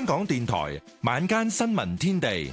港電台晚間新聞天地。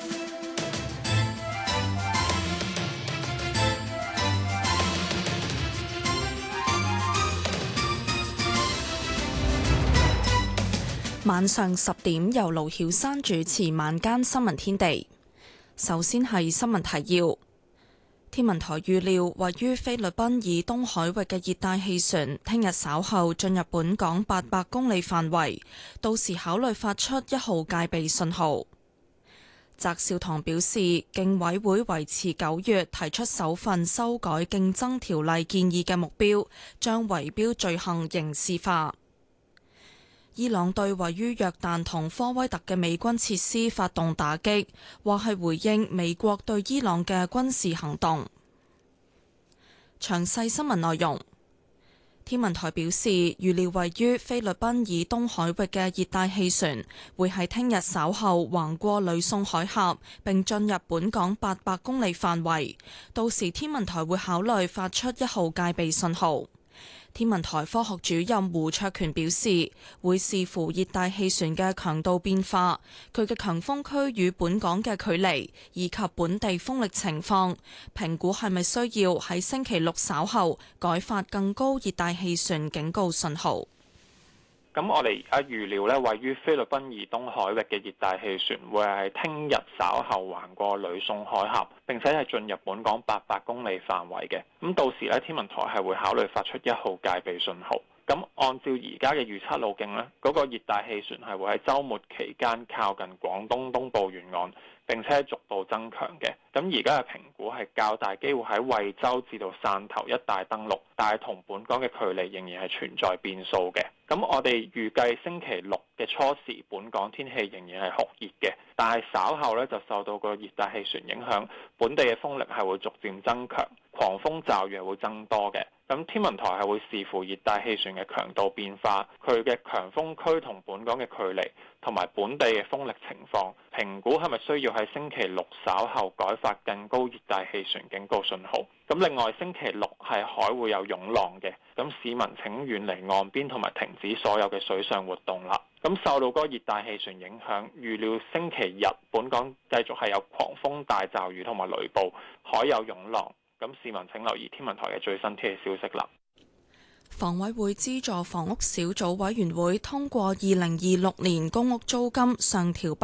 晚上10點，由盧曉珊主持晚間新聞天地。首先係新聞提要。天文台預料，位於菲律賓以東海域嘅熱帶氣旋，聽日稍後進入本港800公里範圍，到時考慮發出1號戒備信號。翟紹唐表示，競委會維持9月提出首份修改競爭條例建議嘅目標，將圍標罪行刑事化。伊朗對位於約旦同科威特嘅美軍設施發動打擊，話係回應美國對伊朗嘅軍事行動。詳細新聞內容。天文台表示，預料位於菲律賓以東海域嘅熱帶氣旋會喺聽日稍後橫過呂宋海峽，並進入本港800公里範圍，到時天文台會考慮發出1號戒備信號。天文台科學主任胡卓權表示，會視乎熱帶氣旋嘅強度變化、佢嘅強風區與本港嘅距離以及本地風力情況，評估係咪需要喺星期六稍後改發更高熱帶氣旋警告信號。 咁我哋而家預料咧，位於菲律賓以東海域嘅熱帶氣旋會係聽日稍後橫過呂宋海峽，並且係進入本港800公里範圍嘅。咁到時咧，天文台係會考慮發出1號戒備信號。咁按照而家嘅預測路徑咧，嗰個熱帶氣旋係會喺週末期間靠近廣東東部沿岸，並且逐步增強嘅。咁而家嘅評估係較大機會喺惠州至到汕頭一帶登陸，但係同本港嘅距離仍然係存在變數嘅。咁我哋預計星期六嘅初時，本港天氣仍然係酷熱嘅，但係稍後咧就受到個熱帶氣旋影響，本地嘅風力係會逐漸增強，狂風驟雨係會增多嘅。咁天文台係會視乎熱帶氣旋嘅強度變化、佢嘅強風區同本港嘅距離，同埋本地嘅風力情況，評估係咪需要喺星期六稍後改發更高熱帶氣旋警告信號。咁另外星期六係海會有湧浪嘅，咁市民請遠離岸邊同埋停止所有嘅水上活動啦。咁受到嗰個熱帶氣旋影響，預料星期日本港繼續係有狂風大驟雨同埋雷暴，海有湧浪。咁市民請留意天文台嘅最新天氣消息啦。 房委會資助房屋小組委員會通過2026年公屋租金上調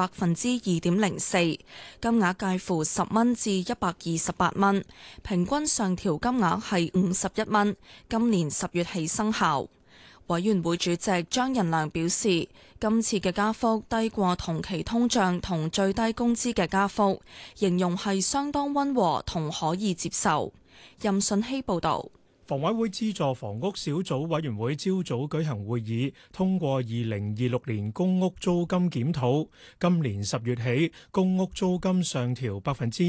2.04%，金額介乎10蚊至128蚊，平均上調金額係51蚊，今年10月起生效。委員會主席張仁良表示，今次嘅加幅低過同期通脹同最低工資嘅加幅，形容係相當溫和同可以接受。任信希報導。 房委會資助房屋小組委員會朝早舉行會議，通過2026年公屋租金檢討。今年10月起，公屋租金上調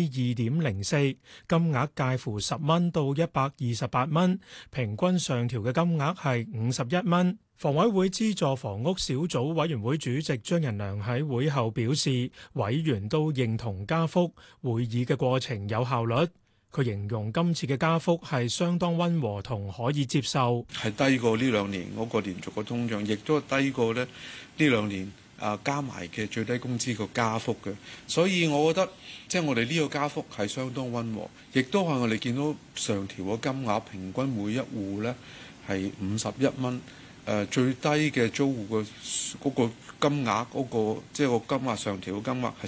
2.04%，金額介乎10蚊到128蚊，平均上調嘅金額係51蚊。房委會資助房屋小組委員會主席張仁良喺會後表示，委員都認同加幅，會議嘅過程有效率。佢形容今次嘅加幅係相當溫和同可以接受， 係低過呢兩年嗰個連續嘅通脹，亦都係低過呢兩年加埋嘅最低工資個加幅嘅。所以我覺得即係我哋呢個加幅係相當溫和，亦都係我哋見到上調嘅金額平均每一戶呢係51蚊。最低嘅租戶嘅嗰個金額即係個金額上調嘅金額係